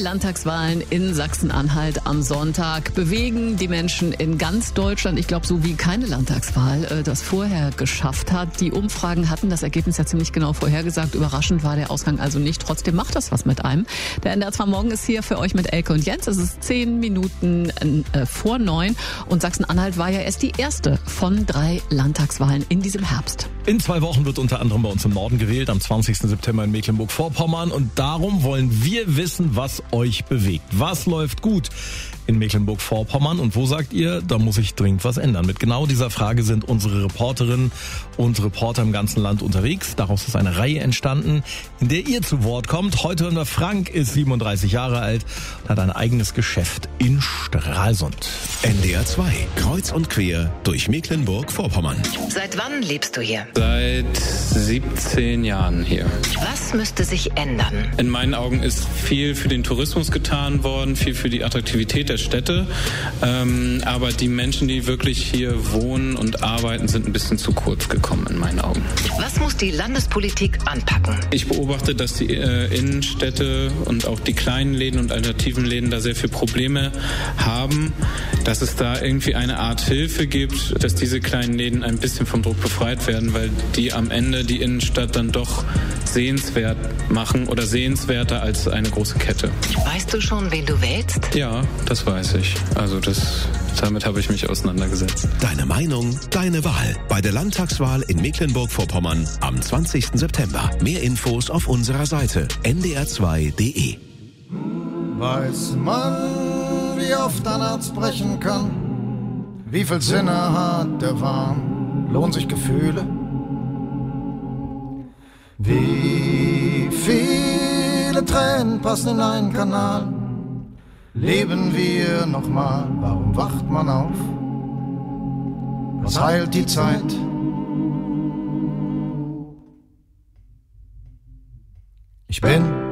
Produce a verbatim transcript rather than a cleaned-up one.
Landtagswahlen in Sachsen-Anhalt am Sonntag bewegen die Menschen in ganz Deutschland. Ich glaube, so wie keine Landtagswahl äh, das vorher geschafft hat. Die Umfragen hatten das Ergebnis ja ziemlich genau vorhergesagt. Überraschend war der Ausgang also nicht. Trotzdem macht das was mit einem. Der N D R zwei Morgen ist hier für euch mit Elke und Jens. Es ist zehn Minuten äh, vor neun und Sachsen-Anhalt war ja erst die erste von drei Landtagswahlen in diesem Herbst. In zwei Wochen wird unter anderem bei uns im Norden gewählt, am zwanzigsten September in Mecklenburg-Vorpommern. Und darum wollen wir wissen, was euch bewegt. Was läuft gut in Mecklenburg-Vorpommern und wo sagt ihr, da muss sich dringend was ändern? Mit genau dieser Frage sind unsere Reporterinnen und Reporter im ganzen Land unterwegs. Daraus ist eine Reihe entstanden, in der ihr zu Wort kommt. Heute hören wir, Frank ist siebenunddreißig Jahre alt und hat ein eigenes Geschäft in Stralsund. N D R zwei, kreuz und quer durch Mecklenburg-Vorpommern. Seit wann lebst du hier? Seit siebzehn Jahren hier. Was müsste sich ändern? In meinen Augen ist viel für den Tourismus getan worden, viel für die Attraktivität der Städte. Ähm, aber die Menschen, die wirklich hier wohnen und arbeiten, sind ein bisschen zu kurz gekommen in meinen Augen. Was muss die Landespolitik anpacken? Ich beobachte, dass die äh, Innenstädte und auch die kleinen Läden und alternativen Läden da sehr viele Probleme haben, dass es da irgendwie eine Art Hilfe gibt, dass diese kleinen Läden ein bisschen vom Druck befreit werden, weil die am Ende die Innenstadt dann doch sehenswert machen oder sehenswerter als eine große Kette. Weißt du schon, wen du wählst? Ja, das weiß ich. Also das, damit habe ich mich auseinandergesetzt. Deine Meinung, deine Wahl. Bei der Landtagswahl in Mecklenburg-Vorpommern am zwanzigsten September. Mehr Infos auf unserer Seite n d r zwei punkt d e. Weiß man, wie oft ein Herz brechen kann? Wie viel Sinne hat der Wahn? Lohnen sich Gefühle? Wie viele Tränen passen in einen Kanal? Leben wir nochmal? Warum wacht man auf? Was heilt die Zeit? Ich bin